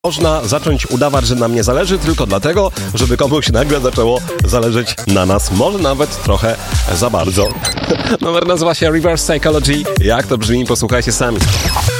Można zacząć udawać, że nam nie zależy tylko dlatego, żeby komuś nagle zaczęło zależeć na nas. Może nawet trochę za bardzo. Numer nazywa się Reverse Psychology. Jak to brzmi, posłuchajcie sami.